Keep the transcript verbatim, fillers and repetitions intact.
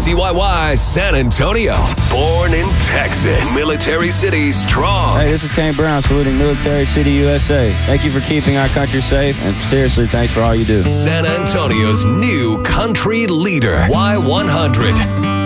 C Y Y San Antonio. Born in Texas. Military City strong. Hey, this is Kane Brown saluting Military City, U S A. Thank you for keeping our country safe, and seriously, thanks for all you do. San Antonio's new country leader, Y one hundred.